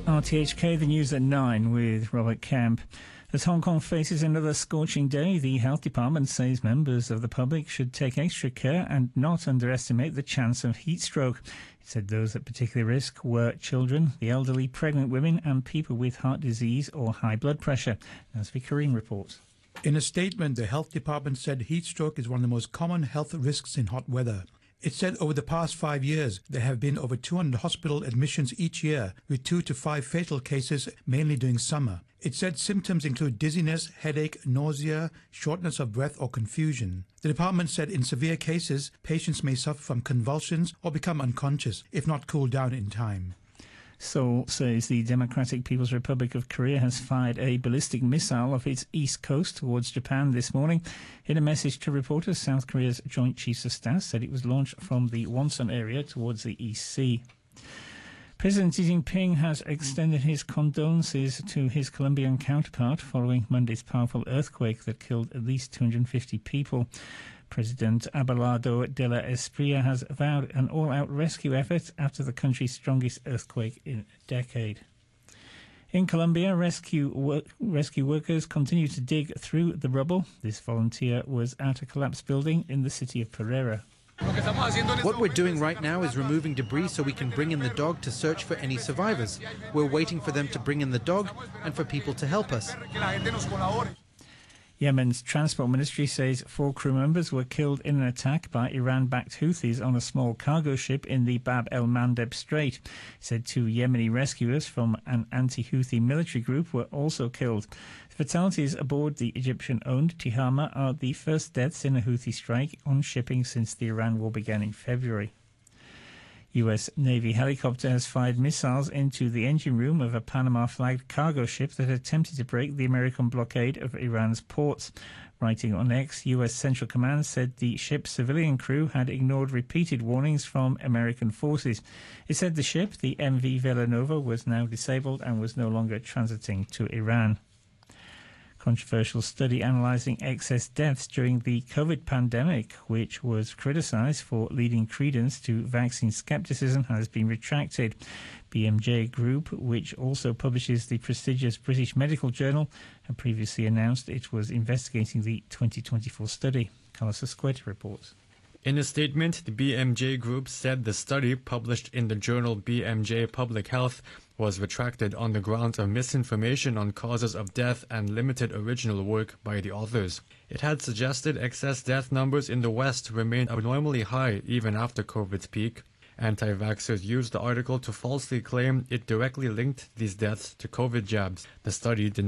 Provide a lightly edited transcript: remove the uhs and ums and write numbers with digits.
RTHK, the news at 9 with Robert Kemp. As Hong Kong faces another scorching day, the Health Department says members of the public should take extra care and not underestimate the chance of heat stroke. It said those at particular risk were children, the elderly, pregnant women and people with heart disease or high blood pressure. As Kareem reports. In a statement, the Health Department said heat stroke is one of the most common health risks in hot weather. It said over the past 5 years, there have been over 200 hospital admissions each year, with 2 to 5 fatal cases, mainly during summer. It said symptoms include dizziness, headache, nausea, shortness of breath or confusion. The department said in severe cases, patients may suffer from convulsions or become unconscious, if not cooled down in time. Seoul says the Democratic People's Republic of Korea has fired a ballistic missile off its east coast towards Japan this morning. In a message to reporters, South Korea's Joint Chiefs of Staff said it was launched from the Wonsan area towards the East Sea. President Xi Jinping has extended his condolences to his Colombian counterpart following Monday's powerful earthquake that killed at least 250 people. President Abelardo de la Espriella has vowed an all-out rescue effort after the country's strongest earthquake in a decade. In Colombia, rescue workers continue to dig through the rubble. This volunteer was at a collapsed building in the city of Pereira. What we're doing right now is removing debris so we can bring in the dog to search for any survivors. We're waiting for them to bring in the dog and for people to help us. Yemen's transport ministry says 4 crew members were killed in an attack by Iran-backed Houthis on a small cargo ship in the Bab el-Mandeb Strait. It said 2 Yemeni rescuers from an anti-Houthi military group were also killed. The fatalities aboard the Egyptian-owned Tihama are the first deaths in a Houthi strike on shipping since the Iran war began in February. U.S. Navy helicopter has fired missiles into the engine room of a Panama-flagged cargo ship that attempted to break the American blockade of Iran's ports. Writing on X, U.S. Central Command said the ship's civilian crew had ignored repeated warnings from American forces. It said the ship, the MV Villanova, was now disabled and was no longer transiting to Iran. Controversial study analysing excess deaths during the COVID pandemic, which was criticised for leading credence to vaccine scepticism, has been retracted. BMJ Group, which also publishes the prestigious British Medical Journal, had previously announced it was investigating the 2024 study. Carlos Escueta reports. In a statement, the BMJ Group said the study, published in the journal BMJ Public Health, was retracted on the grounds of misinformation on causes of death and limited original work by the authors. It had suggested excess death numbers in the West remain abnormally high even after COVID's peak. Anti-vaxxers used the article to falsely claim it directly linked these deaths to COVID jabs. The study did